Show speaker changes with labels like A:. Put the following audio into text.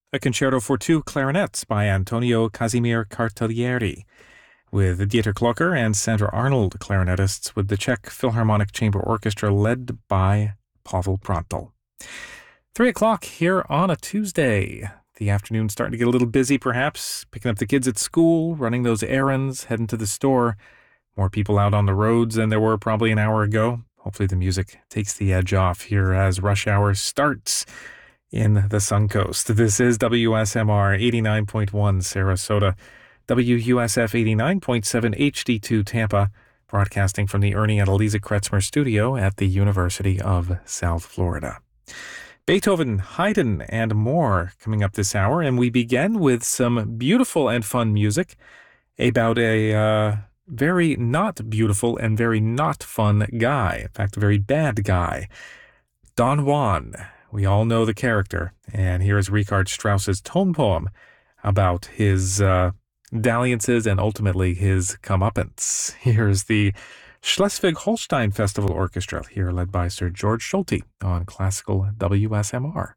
A: a concerto for two clarinets by Antonio Casimir Cartaglieri, with Dieter Klocker and Sandra Arnold clarinetists, with the Czech Philharmonic Chamber Orchestra led by Pavel Prantl. 3 o'clock here on a Tuesday. The afternoon's starting to get a little busy, perhaps, picking up the kids at school, running those errands, heading to the store. More people out on the roads than there were probably an hour ago. Hopefully the music takes the edge off here as rush hour starts in the Suncoast. This is WSMR 89.1 Sarasota, WUSF 89.7 HD2 Tampa, broadcasting from the Ernie and Eliza Kretzmer studio at the University of South Florida. Beethoven, Haydn, and more coming up this hour, and we begin with some beautiful and fun music about a very not beautiful and very not fun guy. In fact, a very bad guy. Don Juan. We all know the character, and here is Richard Strauss's tone poem about his dalliances and ultimately his comeuppance. Here's the Schleswig-Holstein Festival Orchestra, here led by Sir George Solti on Classical WSMR.